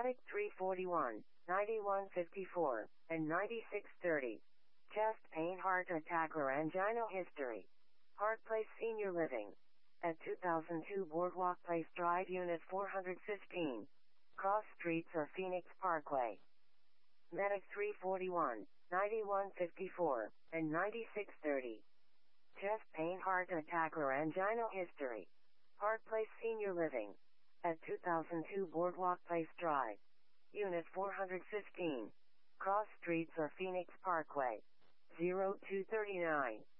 Medic 341, 9154, and 9630. Chest pain, heart attack, or angina history. Park Place Senior Living. At 2002 Boardwalk Place Drive, Unit 415. Cross Streets or Phoenix Parkway. Medic 341, 9154, and 9630. Chest pain, heart attack, or angina history. Park Place Senior Living. At 2002 Boardwalk Place Drive. Unit 415. Cross Streets or Phoenix Parkway. 0239.